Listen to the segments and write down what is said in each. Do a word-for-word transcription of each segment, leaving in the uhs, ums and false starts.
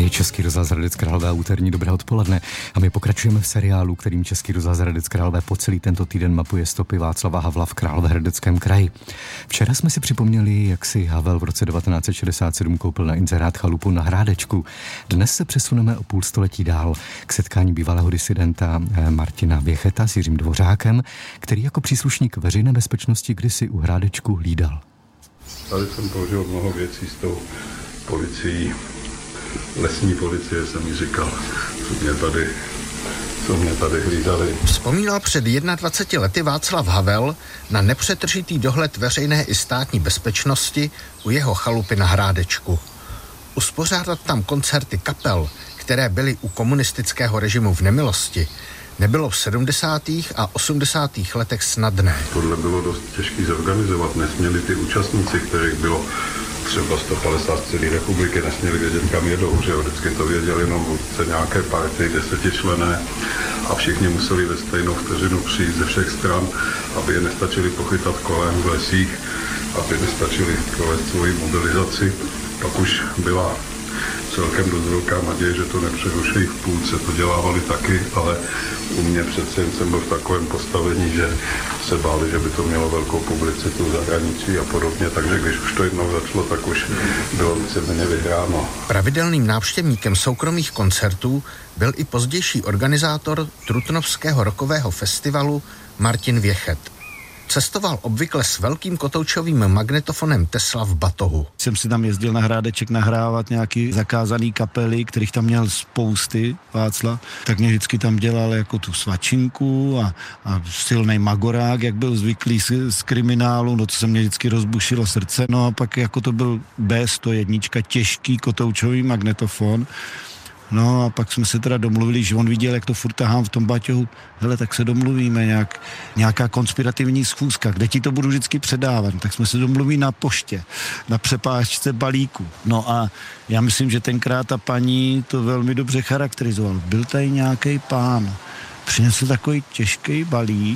Tady je Český rozhlas Hradec Králové, úterní dobré odpoledne a my pokračujeme v seriálu, kterým Český rozhlas Hradec Králové po celý tento týden mapuje stopy Václava Havla v Královéhradeckém kraji. Včera jsme si připomněli, jak si Havel v roce devatenáct set šedesát sedm koupil na inzerát chalupu na Hrádečku. Dnes se přesuneme o půl století dál k setkání bývalého disidenta Martina Věcheta s Jiřím Dvořákem, který jako příslušník veřejné bezpečnosti kdysi u Hrádečku hlídal. Tady jsem použil mnoho věcí s tou policií. Lesní policie jsem mi říkal, co mě tady, co mě tady hlídali. Vzpomínal před dvaceti jednou lety Václav Havel na nepřetržitý dohled veřejné i státní bezpečnosti u jeho chalupy na Hrádečku. Uspořádat tam koncerty kapel, které byly u komunistického režimu v nemilosti, nebylo v sedmdesátých a osmdesátých letech snadné. Tohle bylo dost těžké zorganizovat, nesměli ty účastníci, kterých bylo třeba sto padesát z celé republiky, nesměli vědět, kam jedou, že vždycky to věděli jenom vůdce nějaké party, desetičlenné a všichni museli ve stejnou vteřinu přijít ze všech stran, aby je nestačili pochytat kolem v lesích, aby nestačili provést svoji mobilizaci. Pak už byla celkem dost velká naděje, že to nepřeruší v půlce, to dělávali taky, ale u mě přece jen jsem byl v takovém postavení, že se báli, že by to mělo velkou publicitu v zahraničí a podobně, takže když už to jednou začalo, tak už bylo víceméně vyhráno. Pravidelným návštěvníkem soukromých koncertů byl i pozdější organizátor Trutnovského rockového festivalu Martin Věchet. Cestoval obvykle s velkým kotoučovým magnetofonem Tesla v batohu. Jsem si tam jezdil na Hrádeček nahrávat nějaký zakázaný kapely, kterých tam měl spousty, Václav. Tak mě vždycky tam dělal jako tu svačinku a, a silnej magorák, jak byl zvyklý z, z kriminálu, no to se mě vždycky rozbušilo srdce. No a pak jako to byl bé sto jedna, těžký kotoučový magnetofon. No a pak jsme se teda domluvili, že on viděl, jak to furt tahám v tom baťohu. Hele, tak se domluvíme, nějak, nějaká konspirativní schůzka, kde ti to budu vždycky předávat. Tak jsme se domluvili na poště, na přepážce balíku. No a já myslím, že tenkrát ta paní to velmi dobře charakterizoval. Byl tady nějaký pán, přinesl takový těžký balík,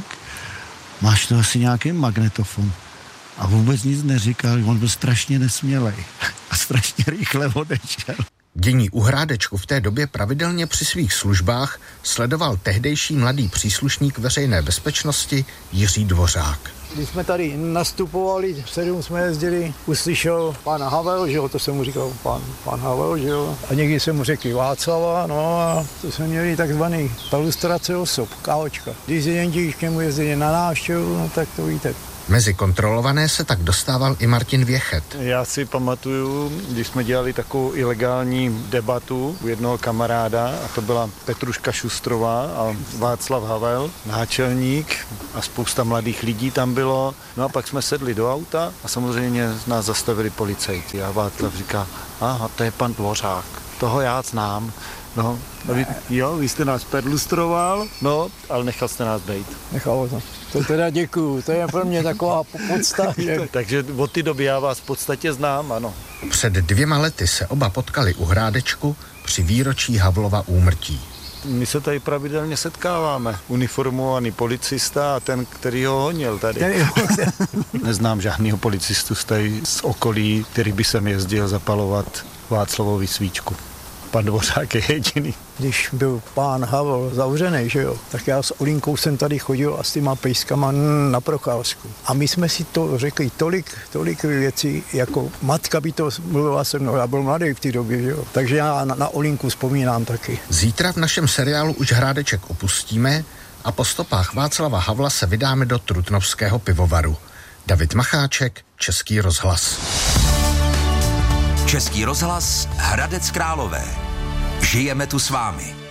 máš to asi nějaký magnetofon. A vůbec nic neříkal, on byl strašně nesmělej a strašně rychle odešel. Dění u Hrádečku v té době pravidelně při svých službách sledoval tehdejší mladý příslušník veřejné bezpečnosti Jiří Dvořák. Když jsme tady nastupovali, v sedm jsme jezdili, uslyšel pána Havel, že jo, to jsem mu říkal pán, pán Havel, že jo, a někdy jsem mu řekli Václava, no a to jsme měli takzvaný ilustrace osob, káočka. Když jedinti k němu jezdili na návštěvu, no tak to víte. Mezi kontrolované se tak dostával i Martin Věchet. Já si pamatuju, když jsme dělali takovou ilegální debatu u jednoho kamaráda, a to byla Petruška Šustrová a Václav Havel, náčelník a spousta mladých lidí tam bylo. No a pak jsme sedli do auta a samozřejmě nás zastavili policajti a Václav říká, aha, to je pan Dvořák, toho já znám. No, a vy, jo, vy jste nás perlustroval, no, ale nechal jste nás bejt. Nechal to. To teda děkuju, to je pro mě taková podsta. Že... Takže od té doby já vás v podstatě znám, ano. Před dvěma lety se oba potkali u Hrádečku při výročí Havlova úmrtí. My se tady pravidelně setkáváme. Uniformovaný policista a ten, který ho honil tady. Neznám žádného policistu z tady z okolí, který by sem jezdil zapalovat Václavovi svíčku. Pan Dvořák je jediný. Když byl pán Havel zavřený, že jo, tak já s Olinkou jsem tady chodil a s těma pejskama na procházku. A my jsme si to řekli tolik, tolik věcí, jako matka by to mluvila se mnou, já byl mladý v té době, že jo. Takže já na, na Olinku vzpomínám taky. Zítra v našem seriálu už Hrádeček opustíme a po stopách Václava Havla se vydáme do Trutnovského pivovaru. David Macháček, Český rozhlas. Český rozhlas Hradec Králové. Žijeme tu s vámi.